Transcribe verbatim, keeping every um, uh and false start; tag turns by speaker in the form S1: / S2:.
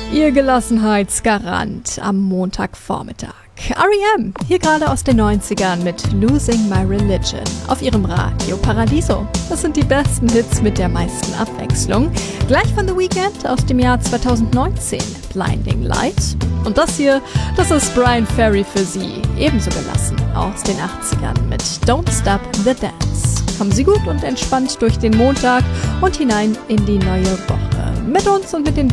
S1: Ihr Gelassenheitsgarant am Montagvormittag. R E M, hier gerade aus den neunzigern mit Losing My Religion auf ihrem Radio Paradiso. Das sind die besten Hits mit der meisten Abwechslung. Gleich von The Weeknd aus dem Jahr zweitausendneunzehn, Blinding Light. Und das hier, das ist Bryan Ferry für Sie, ebenso gelassen aus den achtzigern mit Don't Stop the Dance. Kommen Sie gut und entspannt durch den Montag und hinein in die neue Woche. Mit uns und mit den